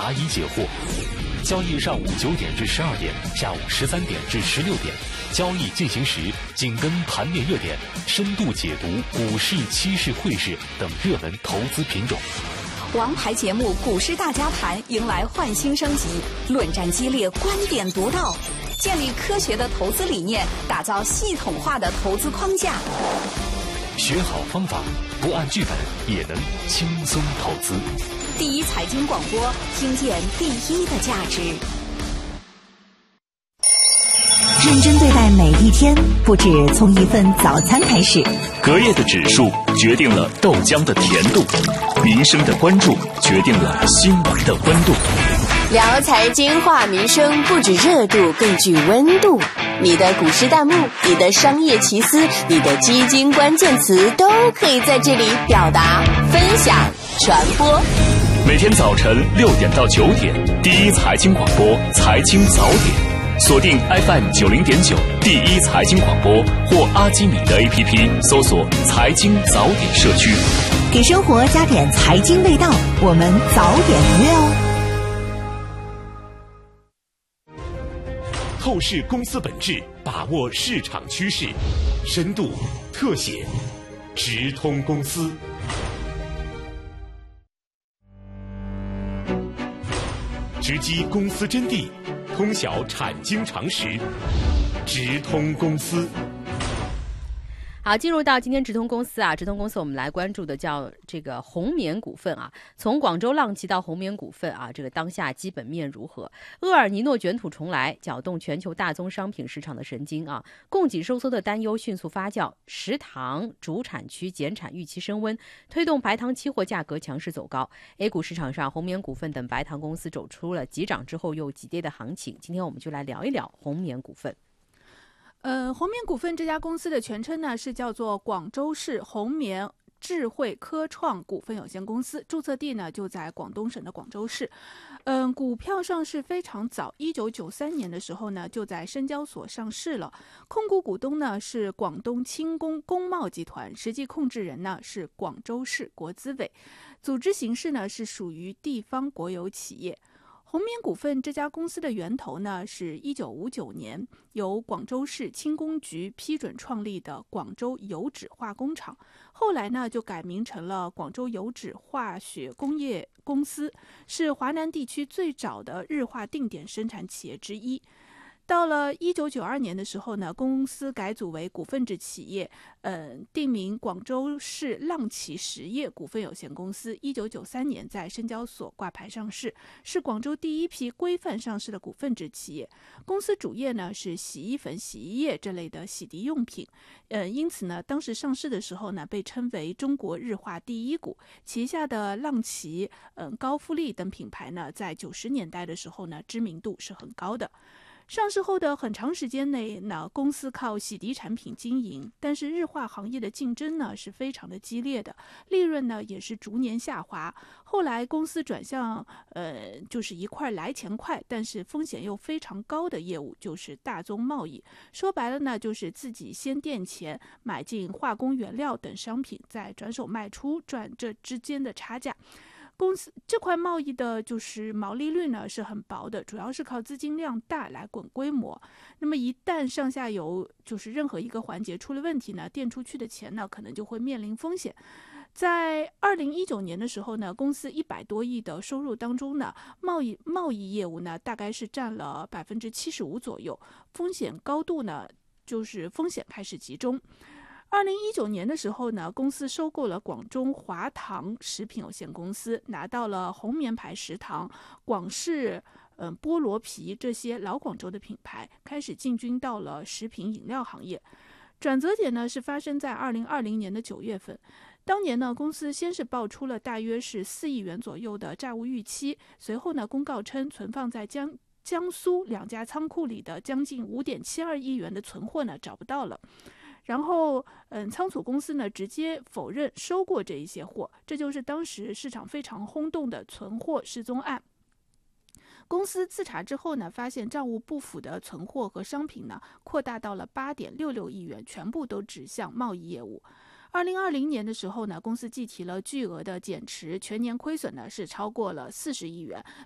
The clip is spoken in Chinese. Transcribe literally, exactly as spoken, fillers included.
答疑解惑。交易上午九点至十二点，下午十三点至十六点。交易进行时，紧跟盘面热点，深度解读股市、期市、汇市等热门投资品种。 王牌节目《股市大家谈》迎来焕新升级，论战激烈，观点独到，建立科学的投资理念，打造系统化的投资框架。 学好方法，不按剧本也能轻松投资。 第一财经广播，听见第一的价值。认真对待每一天，不止从一份早餐开始。 隔夜的指数决定了豆浆的甜度，民生的关注决定了新闻的温度。 聊财经话民生，不止热度，更具温度。你的股市弹幕，你的商业奇思，你的基金关键词，都可以在这里表达、分享、传播。 每天早晨六点到九点，第一财经广播财经早点，锁定 F M 九零点九第一财经广播或阿基米的 A P P， 搜索财经早点社区， 给生活加点财经味道，我们早点约哦。 透视公司本质，把握市场趋势，深度特写，直通公司。直击公司真谛，通晓产经常识，直通公司。 好，进入到今天直通公司啊，直通公司我们来关注的叫这个红棉股份啊。从广州浪奇到红棉股份啊，这个当下基本面如何？厄尔尼诺卷土重来，搅动全球大宗商品市场的神经啊。供给收缩的担忧迅速发酵，食糖主产区减产预期升温，推动白糖期货价格强势走高。A 股市场上，红棉股份等白糖公司走出了急涨之后又急跌的行情。今天我们就来聊一聊红棉股份。 呃，红棉股份这家公司的全称呢是叫做广州市红棉智慧科创股份有限公司，注册地呢就在广东省的广州市。嗯，股票上市非常早，一九九三年的时候呢就在深交所上市了。控股股东呢是广东轻工工贸集团，实际控制人呢是广州市国资委，组织形式呢是属于地方国有企业。红棉股份这家公司的源头呢是一九五九年由广州市轻工局批准创立的广州油脂化工厂，后来呢就改名成了广州油脂化学工业公司，是华南地区最早的日化定点生产企业之一。到了一九九二年的时候呢，公司改组为股份制企业，呃，定名广州市浪奇实业股份有限公司。一九九三年在深交所挂牌上市，是广州第一批规范上市的股份制企业。公司主业呢是洗衣粉、洗衣液这类的洗涤用品，呃，因此呢，当时上市的时候呢，被称为中国日化第一股。旗下的浪奇、嗯、呃、高富丽等品牌呢，在九十年代的时候呢，知名度是很高的。上市后的很长时间内呢，公司靠洗涤产品经营，但是日化行业的竞争呢是非常的激烈的，利润呢也是逐年下滑。后来公司转向呃，就是一块来钱快，但是风险又非常高的业务，就是大宗贸易。说白了呢，就是自己先垫钱买进化工原料等商品，再转手卖出，赚这之间的差价。公司这块贸易的就是毛利率呢是很薄的，主要是靠资金量大来滚规模。那么一旦上下游就是任何一个环节出了问题呢，垫出去的钱呢可能就会面临风险。在二零一九年的时候呢，公司一百多亿的收入当中呢，贸易贸易业务呢大概是占了百分之七十五左右，风险高度呢就是风险开始集中。二零一九年的时候呢，公司收购了广州华糖食品有限公司，拿到了红棉牌食糖、广式嗯菠萝皮这些老广州的品牌，开始进军到了食品饮料行业。转折点呢是发生在二零二零年的九月份。当年呢，公司先是爆出了大约是四亿元左右的债务逾期，随后呢公告称存放在江江苏两家仓库里的将近五点七二亿元的存货呢找不到了。然后，嗯，仓储公司呢直接否认收过这一些货，这就是当时市场非常轰动的存货失踪案。公司自查之后呢，发现账务不符的存货和商品呢扩大到了八点六六亿元，全部都指向贸易业务。二零二零年的时候呢，公司计提了巨额的减持，全年亏损呢是超过了四十亿元，